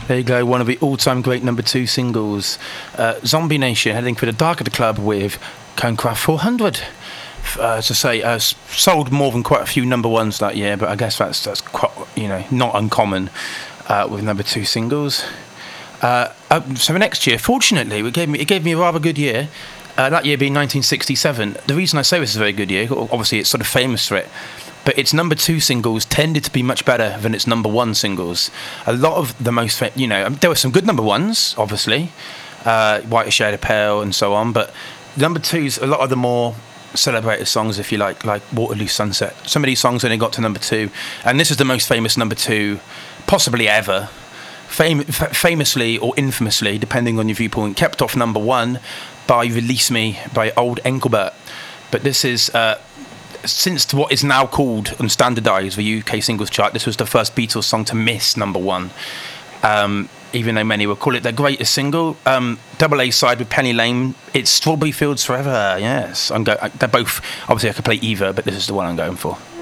There you go, one of the all-time great number 2 singles. Zombie Nation heading for the Dark of the Club with Kernkraft 400. As I say, sold more than quite a few number 1s that year, but I guess that's quite, not uncommon with number 2 singles. So the next year, fortunately, it gave me a rather good year. That year being 1967. The reason I say this is a very good year, obviously it's sort of famous for it, but its number 2 singles tended to be much better than its number 1 singles. A lot of the most, there were some good number 1s, obviously, Whiter Shade of Pale and so on, but number 2s, a lot of the more celebrated songs, if you like Waterloo Sunset. Some of these songs only got to number 2, and this is the most famous number 2 possibly ever. Famously or infamously, depending on your viewpoint, kept off number 1 by Release Me by Old Engelbert. But this is, since what is now called and standardised the UK singles chart, this was the first Beatles song to miss number 1. Even though many would call it their greatest single. Double A side with Penny Lane, it's Strawberry Fields Forever, yes. They're both, obviously I could play either, but this is the one I'm going for.